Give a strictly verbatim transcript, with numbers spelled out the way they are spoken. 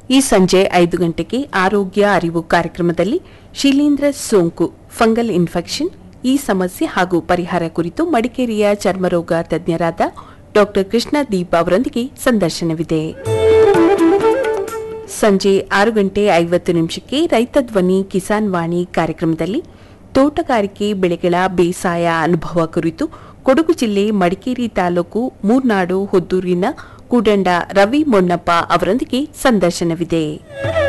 ಈ ಸಂಜೆ ಐದು ಗಂಟೆಗೆ ಆರೋಗ್ಯ ಅರಿವು ಕಾರ್ಯಕ್ರಮದಲ್ಲಿ ಶಿಲೀಂಧ್ರ ಸೋಂಕು ಫಂಗಲ್ ಇನ್ಫೆಕ್ಷನ್ ಈ ಸಮಸ್ಯೆ ಹಾಗೂ ಪರಿಹಾರ ಕುರಿತು ಮಡಿಕೇರಿಯ ಚರ್ಮರೋಗ ತಜ್ಞರಾದ ಡಾಕ್ಟರ್ ಕೃಷ್ಣ ದೀಪ್ ಅವರೊಂದಿಗೆ ಸಂದರ್ಶನವಿದೆ. ಸಂಜೆ ಆರು ಗಂಟೆ ಐವತ್ತು ನಿಮಿಷಕ್ಕೆ ರೈತ ಧ್ವನಿ ಕಿಸಾನ್ ವಾಣಿ ಕಾರ್ಯಕ್ರಮದಲ್ಲಿ ತೋಟಗಾರಿಕೆ ಬೆಳೆಗಳ ಬೇಸಾಯ ಅನುಭವ ಕುರಿತು ಕೊಡಗು ಜಿಲ್ಲೆ ಮಡಿಕೇರಿ ತಾಲೂಕು ಮೂರ್ನಾಡು ಹೊದ್ದೂರಿನ ಕೂಡಂಡ ರವಿ ಮೊನ್ನಪ್ಪ ಅವರೊಂದಿಗೆ ಸಂದರ್ಶನವಿದೆ.